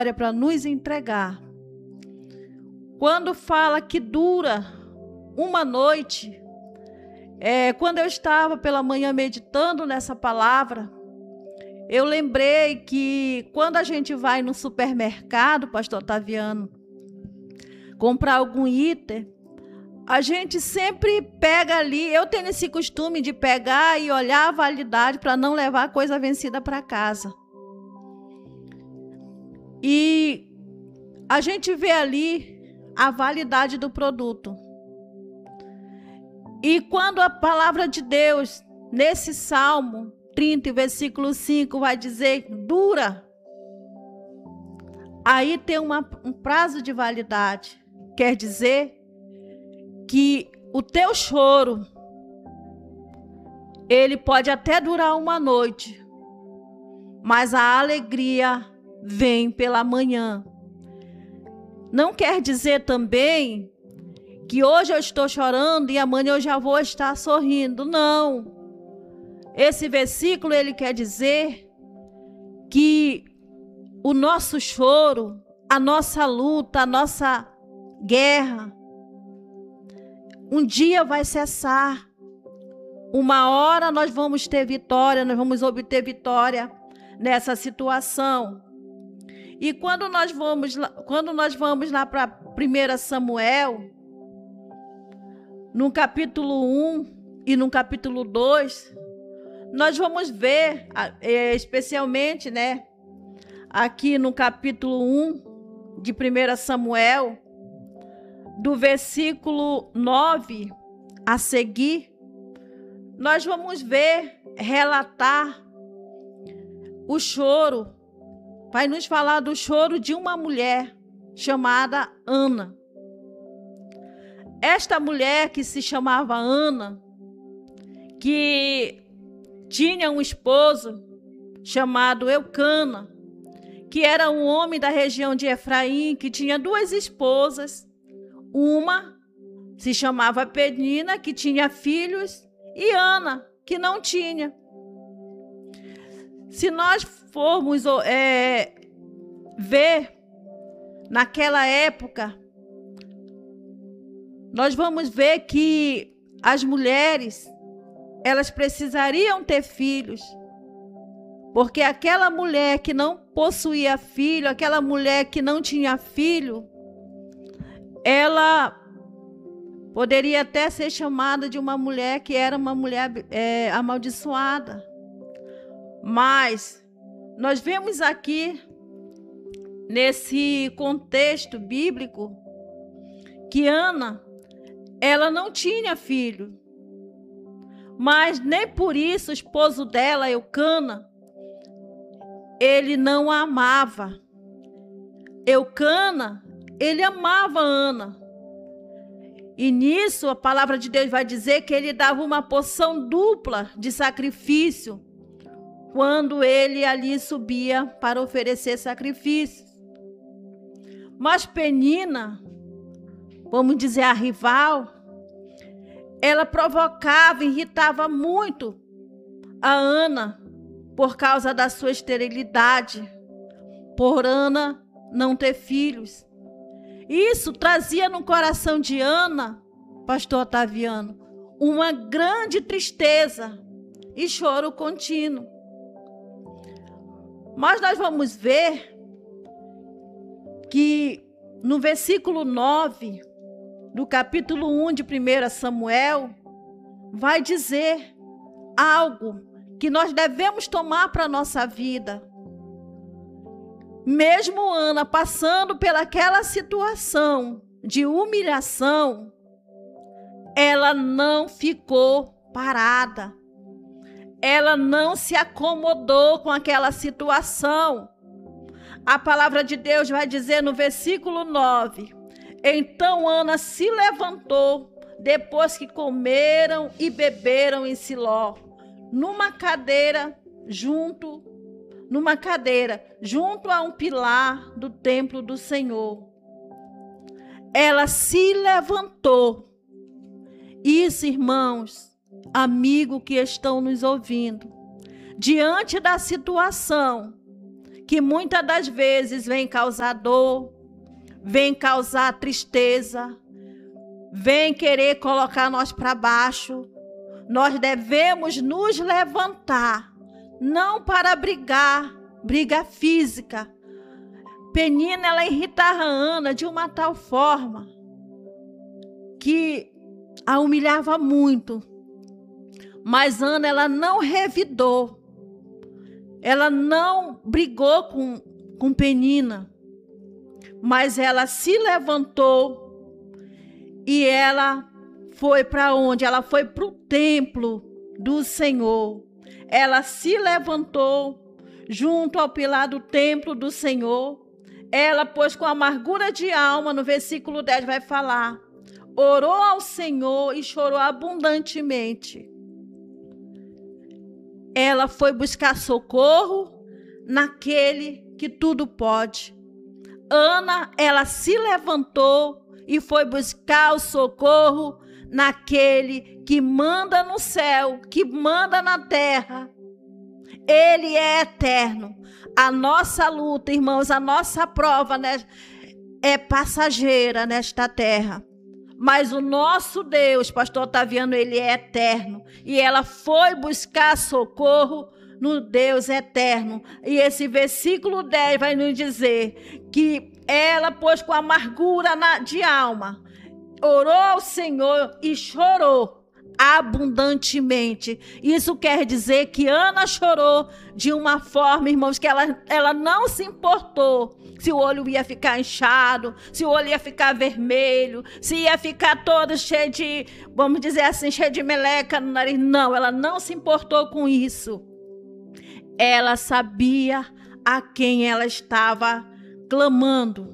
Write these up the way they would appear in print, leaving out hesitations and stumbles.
para nos entregar. Quando fala que dura uma noite, quando eu estava pela manhã meditando nessa palavra, eu lembrei que quando a gente vai no supermercado, pastor Otaviano, comprar algum item, a gente sempre pega ali, eu tenho esse costume de pegar e olhar a validade para não levar coisa vencida para casa. E a gente vê ali a validade do produto. E quando a palavra de Deus, nesse Salmo 30, versículo 5, vai dizer dura, aí tem um prazo de validade. Quer dizer que o teu choro, ele pode até durar uma noite, mas a alegria vem pela manhã. Não quer dizer também que hoje eu estou chorando e amanhã eu já vou estar sorrindo. Não. Esse versículo, ele quer dizer que o nosso choro, a nossa luta, a nossa guerra, um dia vai cessar. Uma hora nós vamos ter vitória, nós vamos obter vitória nessa situação. E quando nós vamos lá para 1 Samuel, no capítulo 1 e no capítulo 2, nós vamos ver, especialmente, né, aqui no capítulo 1 de 1 Samuel, do versículo 9 a seguir, nós vamos ver, relatar o choro. Vai nos falar do choro de uma mulher chamada Ana. Esta mulher que se chamava Ana, que tinha um esposo chamado Eucana, que era um homem da região de Efraim, que tinha duas esposas. Uma se chamava Penina, que tinha filhos, e Ana, que não tinha. Se nós formos ver naquela época, nós vamos ver que as mulheres, elas precisariam ter filhos, porque aquela mulher que não possuía filho, aquela mulher que não tinha filho, ela poderia até ser chamada de uma mulher que era uma mulher amaldiçoada. Mas nós vemos aqui, nesse contexto bíblico, que Ana, ela não tinha filho. Mas nem por isso o esposo dela, Eucana, ele não a amava. Eucana, ele amava Ana. E nisso a palavra de Deus vai dizer que ele dava uma porção dupla de sacrifício quando ele ali subia para oferecer sacrifícios. Mas Penina, vamos dizer a rival, ela provocava, irritava muito a Ana por causa da sua esterilidade, por Ana não ter filhos. Isso trazia no coração de Ana, pastor Otaviano, uma grande tristeza e choro contínuo. Mas nós vamos ver que no versículo 9 do capítulo 1 de 1 Samuel, vai dizer algo que nós devemos tomar para a nossa vida. Mesmo Ana passando pelaquela situação de humilhação, ela não ficou parada. Ela não se acomodou com aquela situação. A palavra de Deus vai dizer no versículo 9: então Ana se levantou depois que comeram e beberam em Siló, numa cadeira junto a um pilar do templo do Senhor. Ela se levantou. Isso, irmãos, amigo que estão nos ouvindo, diante da situação que muitas das vezes vem causar dor, vem causar tristeza, vem querer colocar nós para baixo. Nós devemos nos levantar, não para brigar, briga física. Penina, ela irritava a Ana de uma tal forma que a humilhava muito. Mas Ana, ela não revidou. Ela não brigou com Penina. Mas ela se levantou e ela foi para onde? Ela foi para o templo do Senhor. Ela se levantou junto ao pilar do templo do Senhor. Ela, pois, com amargura de alma, no versículo 10 vai falar, orou ao Senhor e chorou abundantemente. Ela foi buscar socorro naquele que tudo pode. Ana, ela se levantou e foi buscar o socorro naquele que manda no céu, que manda na terra. Ele é eterno. A nossa luta, irmãos, a nossa prova, né, é passageira nesta terra. Mas o nosso Deus, pastor Otaviano, ele é eterno. E ela foi buscar socorro no Deus eterno. E esse versículo 10 vai nos dizer que ela, pois, com amargura de alma, orou ao Senhor e chorou abundantemente. Isso quer dizer que Ana chorou de uma forma, irmãos, que ela não se importou se o olho ia ficar inchado, se o olho ia ficar vermelho, se ia ficar todo cheio de, vamos dizer assim, cheio de meleca no nariz. Não, ela não se importou com isso. Ela sabia a quem ela estava clamando.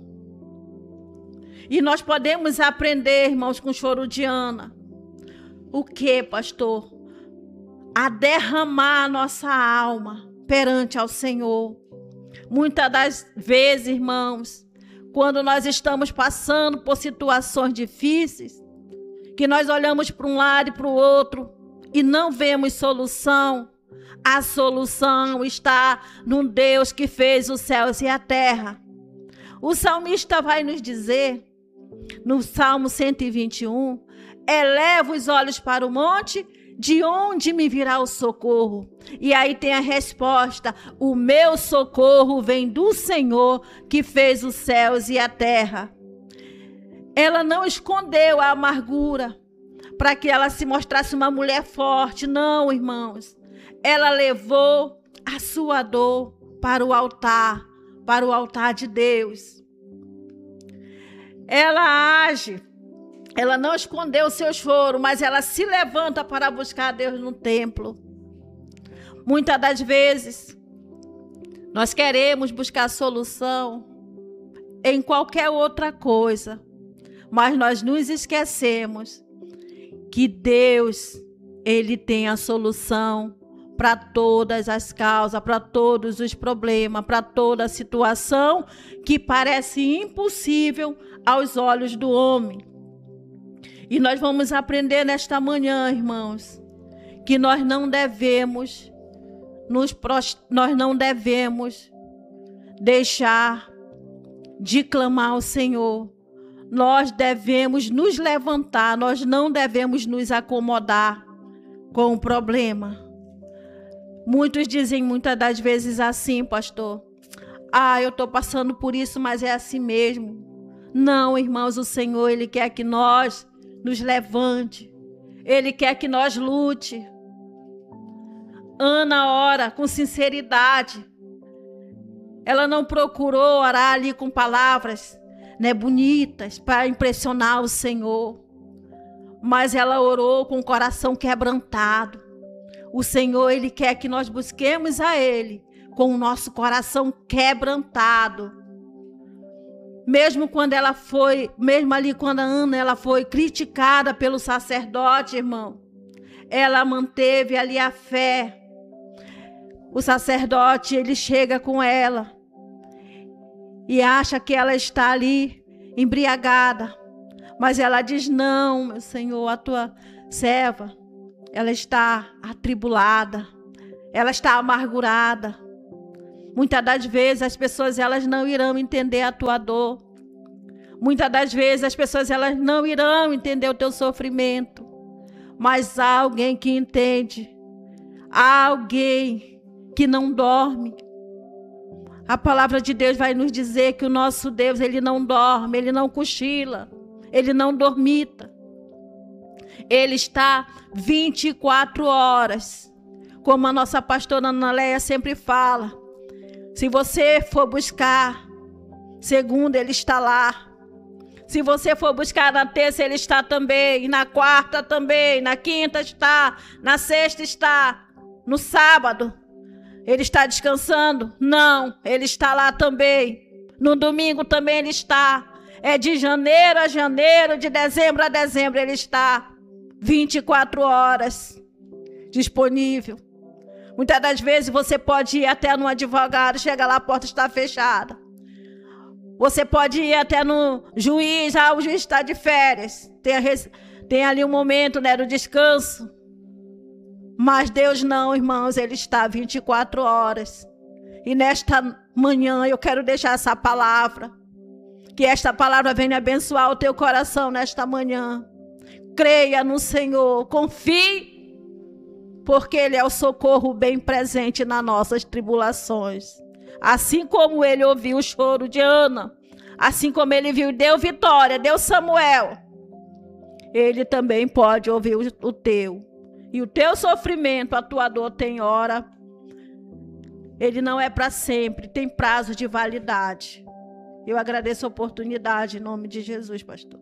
E nós podemos aprender, irmãos, com o choro de Ana. O que, pastor? A derramar a nossa alma perante ao Senhor. Muitas das vezes, irmãos, quando nós estamos passando por situações difíceis, que nós olhamos para um lado e para o outro e não vemos solução, a solução está no Deus que fez os céus e a terra. O salmista vai nos dizer, no Salmo 121, eleva os olhos para o monte, de onde me virá o socorro? E aí tem a resposta, o meu socorro vem do Senhor que fez os céus e a terra. Ela não escondeu a amargura para que ela se mostrasse uma mulher forte, não, irmãos. Ela levou a sua dor para o altar de Deus. Ela age. Ela não escondeu o seu choro, mas ela se levanta para buscar a Deus no templo. Muitas das vezes, nós queremos buscar solução em qualquer outra coisa, mas nós nos esquecemos que Deus, Ele tem a solução para todas as causas, para todos os problemas, para toda a situação que parece impossível aos olhos do homem. E nós vamos aprender nesta manhã, irmãos, que nós não devemos deixar de clamar ao Senhor. Nós devemos nos levantar, nós não devemos nos acomodar com o problema. Muitos dizem muitas das vezes assim, pastor, eu estou passando por isso, mas é assim mesmo. Não, irmãos, o Senhor, Ele quer que nós nos levante. Ele quer que nós lute. Ana ora com sinceridade. Ela não procurou orar ali com palavras, bonitas para impressionar o Senhor. Mas ela orou com o coração quebrantado. O Senhor, Ele quer que nós busquemos a Ele com o nosso coração quebrantado. Mesmo quando ela foi, mesmo ali quando a Ana ela foi criticada pelo sacerdote, irmão, ela manteve ali a fé. O sacerdote, ele chega com ela e acha que ela está ali embriagada. Mas ela diz, não, meu Senhor, a tua serva, ela está atribulada, ela está amargurada. Muitas das vezes as pessoas elas não irão entender a tua dor. Muitas das vezes as pessoas elas não irão entender o teu sofrimento. Mas há alguém que entende. Há alguém que não dorme. A palavra de Deus vai nos dizer que o nosso Deus, ele não dorme, ele não cochila, ele não dormita. Ele está 24 horas. Como a nossa pastora Ana Leia sempre fala. Se você for buscar segunda, ele está lá. Se você for buscar na terça, ele está também. Na quarta também. Na quinta está. Na sexta está. No sábado, ele está descansando? Não, ele está lá também. No domingo também ele está. É de janeiro a janeiro, de dezembro a dezembro ele está. 24 horas disponível. Muitas das vezes você pode ir até no advogado, chega lá, a porta está fechada. Você pode ir até no juiz, o juiz está de férias. Tem ali um momento, né, do descanso. Mas Deus não, irmãos, ele está 24 horas. E nesta manhã eu quero deixar essa palavra. Que esta palavra venha abençoar o teu coração nesta manhã. Creia no Senhor, confie, porque Ele é o socorro bem presente nas nossas tribulações. Assim como Ele ouviu o choro de Ana, assim como Ele viu, deu Vitória, deu Samuel, Ele também pode ouvir o teu. E o teu sofrimento, a tua dor tem hora. Ele não é para sempre, tem prazo de validade. Eu agradeço a oportunidade em nome de Jesus, pastor.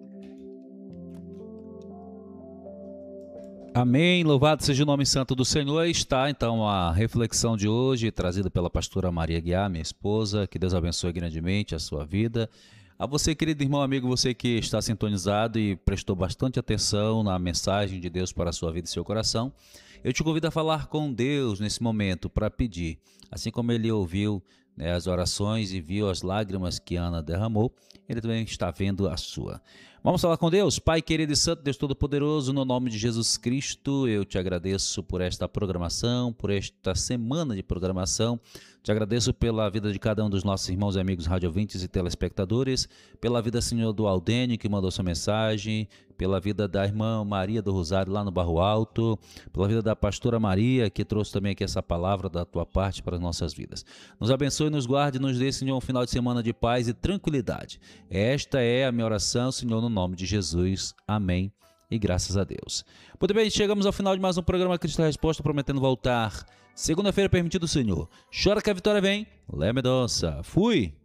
Amém, louvado seja o nome santo do Senhor. Está então a reflexão de hoje, trazida pela pastora Maria Guiar, minha esposa. Que Deus abençoe grandemente a sua vida. A você, querido irmão, amigo, você que está sintonizado e prestou bastante atenção na mensagem de Deus para a sua vida e seu coração, eu te convido a falar com Deus nesse momento para pedir. Assim como Ele ouviu, né, as orações e viu as lágrimas que Ana derramou, Ele também está vendo a sua. Vamos falar com Deus? Pai querido e santo, Deus Todo-Poderoso, no nome de Jesus Cristo, eu te agradeço por esta programação, por esta semana de programação. Te agradeço pela vida de cada um dos nossos irmãos e amigos radiovintes e telespectadores, pela vida, Senhor, do Aldênio, que mandou sua mensagem, pela vida da irmã Maria do Rosário, lá no Barro Alto, pela vida da pastora Maria, que trouxe também aqui essa palavra da tua parte para as nossas vidas. Nos abençoe, nos guarde e nos dê, Senhor, um final de semana de paz e tranquilidade. Esta é a minha oração, Senhor, no nome de Jesus. Amém. E graças a Deus. Muito bem, chegamos ao final de mais um programa Cristo Resposta, prometendo voltar segunda-feira, permitido o Senhor. Chora que a vitória vem. Lé Mendonça. Fui.